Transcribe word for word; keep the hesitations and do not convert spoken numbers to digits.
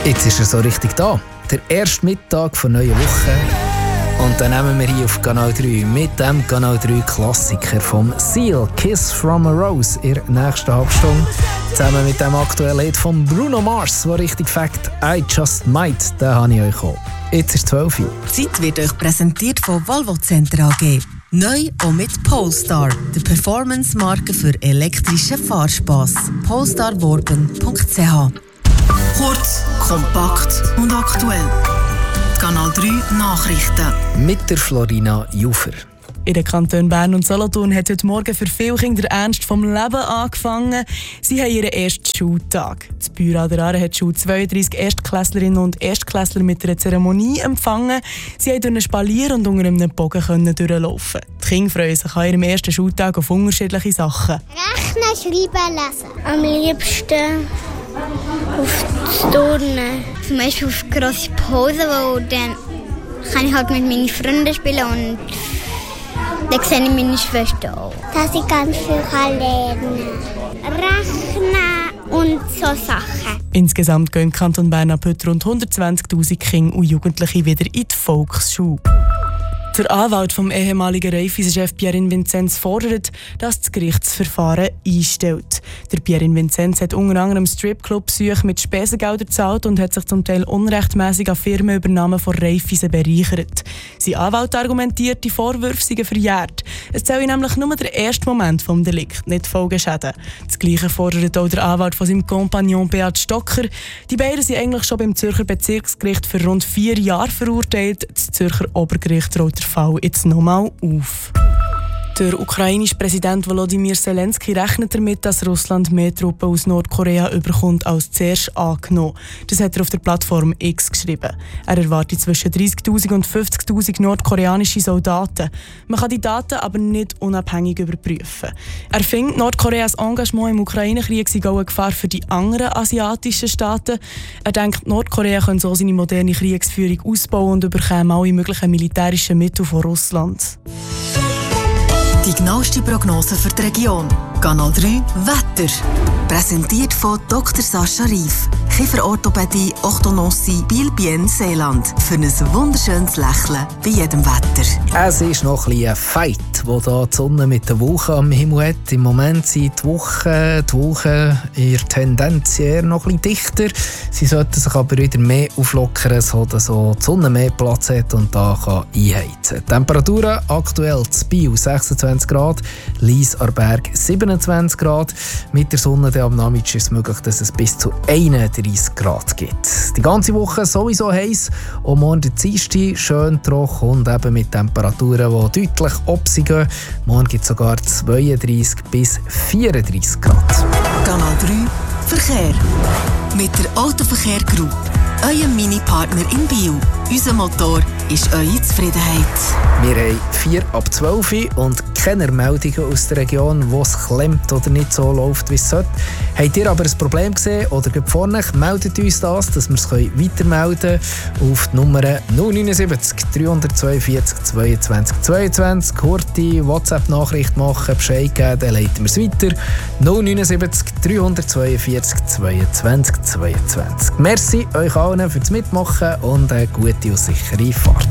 Jetzt ist er so richtig da. Der erste Mittag der neuen Woche. Und dann nehmen wir hier auf Kanal drei mit dem Kanal drei Klassiker vom Seal, Kiss from a Rose, in der nächsten Halbstunde. Zusammen mit dem aktuellen Lied von Bruno Mars, wo richtig fängt, I Just Might, den habe ich euch auch. Jetzt ist zwölf Uhr. Die Zeit wird euch präsentiert von Volvo Center A G. Neu auch mit Polestar, der Performance-Marke für elektrischen Fahrspass. polestar worben punkt c h. Kurz, kompakt und aktuell. Kanal drei Nachrichten. Mit der Florina Jufer. In den Kantonen Bern und Solothurn hat heute Morgen für viele Kinder der Ernst vom Leben angefangen. Sie haben ihren ersten Schultag. Das Büro der Aare hat die Schule zweiunddreissig Erstklässlerinnen und Erstklässler mit einer Zeremonie empfangen. Sie konnten durch einen Spalier und unter einem Bogen durchlaufen. Die Kinder freuen sich an ihrem ersten Schultag auf unterschiedliche Sachen. Rechnen, schreiben, lesen. Am liebsten auf das Turnen. Zum Beispiel auf grosse Pause, wo dann kann ich halt mit meinen Freunden spielen und dann sehe ich meine Schwester auch. Dass ich ganz viel lernen kann. Rechnen und so Sachen. Insgesamt gehen im Kanton Bern ab heute rund hundertzwanzigtausend Kinder und Jugendliche wieder in die Volksschule. Der Anwalt vom ehemaligen Raiffeisen-Chef Pierin Vinzenz fordert, dass das Gerichtsverfahren einstellt. Der Pierin Vinzenz hat unter anderem Stripclub-Besuche mit Spesengeldern gezahlt und hat sich zum Teil unrechtmäßig an Firmenübernahmen von Raiffeisen bereichert. Sein Anwalt argumentiert, die Vorwürfe seien verjährt. Es zähle nämlich nur der erste Moment des Delikts, nicht Folgeschäden. Das Gleiche fordert auch der Anwalt von seinem Kompagnon Beat Stocker. Die beiden sind eigentlich schon beim Zürcher Bezirksgericht für rund vier Jahre verurteilt. Das Zürcher Obergericht rollt der Fall jetzt nochmal auf. Der ukrainische Präsident Volodymyr Zelensky rechnet damit, dass Russland mehr Truppen aus Nordkorea überkommt als zuerst angenommen. Das hat er auf der Plattform X geschrieben. Er erwartet zwischen dreißigtausend und fünfzigtausend nordkoreanische Soldaten. Man kann die Daten aber nicht unabhängig überprüfen. Er findet, Nordkoreas Engagement im Ukraine-Krieg sei auch eine Gefahr für die anderen asiatischen Staaten. Er denkt, Nordkorea könnte so seine moderne Kriegsführung ausbauen und bekäme alle möglichen militärischen Mittel von Russland. Die genaueste Prognose für die Region. Kanal drei Wetter. Präsentiert von Doktor Sascha Rief. Kieferorthopädie, Orthodontie, Biel-Bien, Seeland. Für ein wunderschönes Lächeln bei jedem Wetter. Es ist noch ein bisschen ein Fight, wo da die Sonne mit der Woche am Himmel hat. Im Moment sind die Wochen, die Wochen in der Tendenz eher noch ein bisschen dichter. Sie sollten sich aber wieder mehr auflockern, sodass so die Sonne mehr Platz hat und da kann einheizen. Temperaturen aktuell zu Biel sechsundzwanzig Grad, Lies an Berg siebenundzwanzig Grad. Mit der Sonne am Nachmittag ist es möglich, dass es bis zu einunddreissig Grad gibt. Die ganze Woche sowieso heiß und morgen der Dienstag schön trocken und eben mit Temperaturen, die deutlich obsi gehen. Morgen gibt es sogar zweiunddreissig bis vierunddreissig Grad. Kanal drei Verkehr. Mit der Autoverkehr Group. Euer Mini-Partner in Biel. Unser Motor ist eure Zufriedenheit. Wir haben vier ab zwölf und keine Meldungen aus der Region, wo es klemmt oder nicht so läuft, wie es sollte. Habt ihr aber ein Problem gesehen oder geht vorne, meldet uns das, dass wir es weitermelden können auf die Nummer null neun sieben drei vier zwei zwei zwei zweiundzwanzig. Kurze WhatsApp-Nachricht machen, Bescheid geben, dann leiten wir es weiter. null neun sieben drei vier zwei zweiundzwanzig zweiundzwanzig. Merci euch allen fürs Mitmachen und eine gute und sichere Fahrt.